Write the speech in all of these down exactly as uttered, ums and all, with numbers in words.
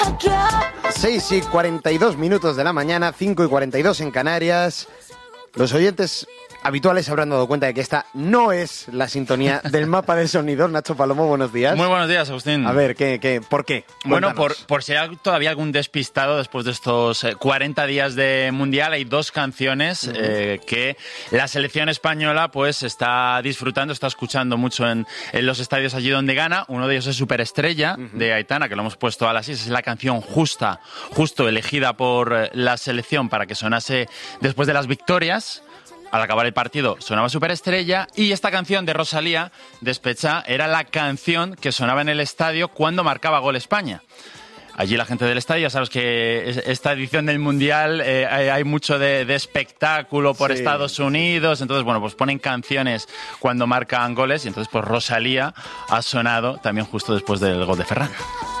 seis y cuarenta y dos minutos de la mañana, cinco y cuarenta y dos en Canarias. Los oyentes habituales se habrán dado cuenta de que esta no es la sintonía del mapa de sonidos. Nacho Palomo, buenos días. Muy buenos días, Agustín. A ver, ¿qué, qué, ¿por qué? Bueno, por, por si hay todavía algún despistado después de estos cuarenta días de Mundial, hay dos canciones uh-huh. eh, que la selección española pues está disfrutando, está escuchando mucho en, en los estadios allí donde gana. Uno de ellos es Superestrella, uh-huh. de Aitana, que lo hemos puesto a las seis. Es la canción justa, justo elegida por la selección para que sonase después de las victorias. Al acabar el partido sonaba Superestrella y esta canción de Rosalía, Despechá, era la canción que sonaba en el estadio cuando marcaba gol España. Allí la gente del estadio, ya sabes que esta edición del Mundial eh, hay mucho de, de espectáculo por sí. Estados Unidos, entonces bueno, pues ponen canciones cuando marcan goles y entonces pues Rosalía ha sonado también justo después del gol de Ferran.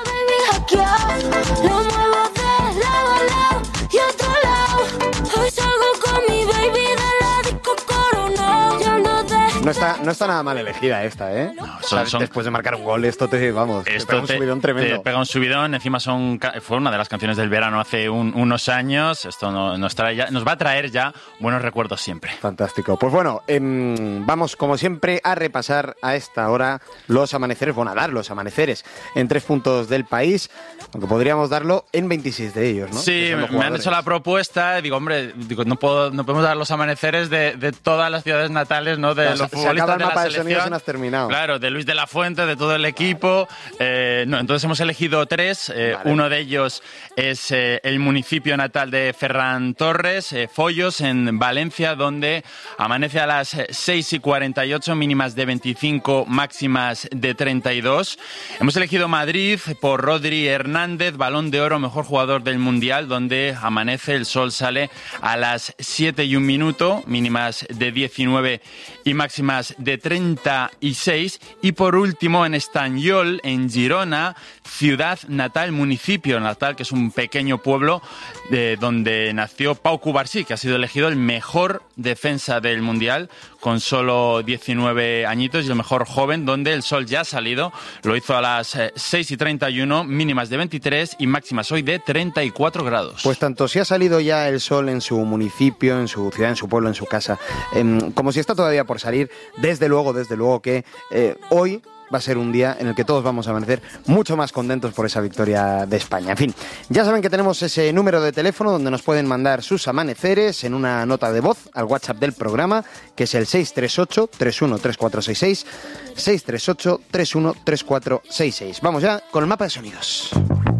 No está, no está nada mal elegida esta, ¿eh? No, son, o sea, son, después de marcar un gol, esto te, vamos, esto te pega un te, subidón tremendo. Te pega un subidón, encima son, fue una de las canciones del verano hace un, unos años, esto no, nos, trae ya, nos va a traer ya buenos recuerdos siempre. Fantástico. Pues bueno, eh, vamos como siempre a repasar a esta hora los amaneceres, bueno, a dar los amaneceres en tres puntos del país, aunque podríamos darlo en veintiséis de ellos, ¿no? Sí, me han hecho la propuesta, digo, hombre, digo, no, puedo, no podemos dar los amaneceres de, de todas las ciudades natales, ¿no? De claro, los se futbolistas acaba el de mapa la de sonidos y no has selección. terminado. Claro, de Luis de la Fuente, de todo el equipo. Eh, no, entonces hemos elegido tres. Eh, vale. Uno de ellos es eh, el municipio natal de Ferran Torres, eh, Follos, en Valencia, donde amanece a las seis y cuarenta y ocho, mínimas de veinticinco, máximas de treinta y dos. Hemos elegido Madrid por Rodri Hernández, Balón de Oro, mejor jugador del Mundial, donde amanece, el sol sale a las siete y un minuto, mínimas de diecinueve y máximas de treinta y seis. Y por último en Estanyol, en Girona, ciudad natal, municipio natal, que es un pequeño pueblo de donde nació Pau Cubarsí, que ha sido elegido el mejor defensa del Mundial con solo diecinueve añitos y el mejor joven, donde el sol ya ha salido. Lo hizo a las seis y treinta y uno, mínimas de veintitrés y máximas hoy de treinta y cuatro grados. Pues tanto si ha salido ya el sol en su municipio, en su ciudad, en su pueblo, en su casa, eh, como si está todavía por salir, desde luego, desde luego que eh, hoy va a ser un día en el que todos vamos a amanecer mucho más contentos por esa victoria de España. En fin, ya saben que tenemos ese número de teléfono donde nos pueden mandar sus amaneceres en una nota de voz al WhatsApp del programa, que es el seis tres ocho, tres uno tres cuatro seis seis, seis tres ocho, tres uno tres cuatro seis seis. Vamos ya con el mapa de sonidos.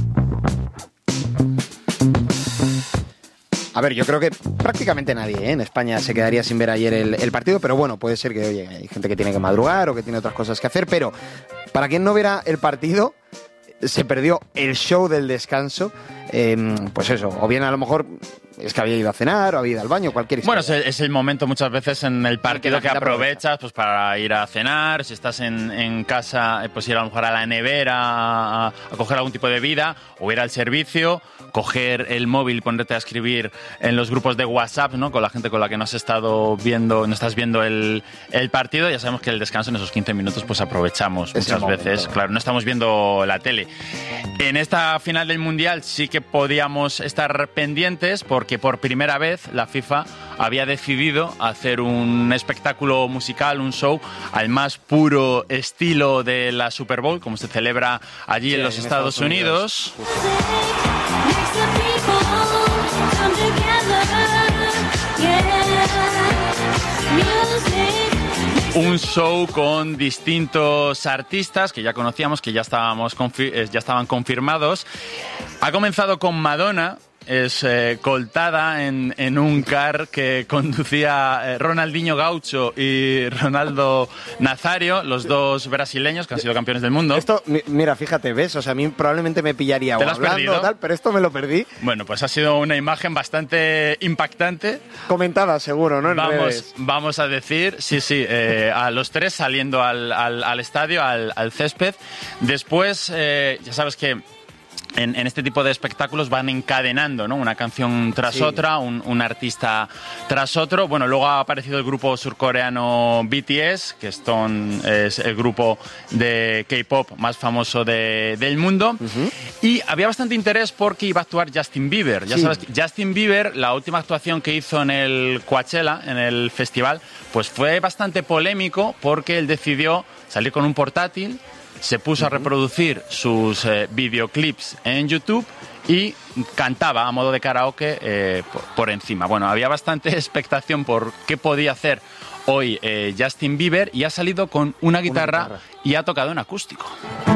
A ver, yo creo que prácticamente nadie ¿eh? en España se quedaría sin ver ayer el, el partido, pero bueno, puede ser que, oye, hay gente que tiene que madrugar o que tiene otras cosas que hacer, pero para quien no viera el partido, se perdió el show del descanso, eh, pues eso, o bien a lo mejor es que había ido a cenar o había ido al baño, cualquier historia. Bueno, es el, es el momento muchas veces en el partido que aprovechas pues para ir a cenar, si estás en, en casa, pues ir a lo mejor a la nevera a, a coger algún tipo de bebida o ir al servicio, coger el móvil y ponerte a escribir en los grupos de WhatsApp, ¿no? Con la gente con la que no has estado viendo, no estás viendo el, el partido. Ya sabemos que el descanso en esos quince minutos pues aprovechamos es muchas veces. Claro, no estamos viendo la tele. En esta final del Mundial sí que podíamos estar pendientes porque por primera vez la FIFA había decidido hacer un espectáculo musical, un show al más puro estilo de la Super Bowl, como se celebra allí sí, en los en Estados, Estados Unidos. Unidos. Un show con distintos artistas que ya conocíamos, que ya, estábamos confi- ya estaban confirmados. Ha comenzado con Madonna. Es eh, coltada en, en un car que conducía eh, Ronaldinho Gaucho y Ronaldo Nazario, los dos brasileños que han sido campeones del mundo. Esto, mira, fíjate, ¿ves? O sea, a mí probablemente me pillaría o hablando o tal, pero esto me lo perdí. Bueno, pues ha sido una imagen bastante impactante. Comentada, seguro, ¿no? En vamos, redes. vamos a decir, sí, sí, eh, a los tres saliendo al, al, al estadio, al, al césped. Después, eh, ya sabes que En, en este tipo de espectáculos van encadenando, ¿no? Una canción tras sí. otra, un, un artista tras otro. Bueno, luego ha aparecido el grupo surcoreano B T S, que son, es el grupo de K-pop más famoso de, del mundo. Uh-huh. Y había bastante interés porque iba a actuar Justin Bieber. Ya sí. sabes, Justin Bieber, la última actuación que hizo en el Coachella, en el festival, pues fue bastante polémico porque él decidió salir con un portátil, se puso uh-huh. a reproducir sus eh, videoclips en YouTube y cantaba a modo de karaoke eh, por, por encima. Bueno, había bastante expectación por qué podía hacer hoy eh, Justin Bieber y ha salido con una guitarra, una guitarra y ha tocado en acústico.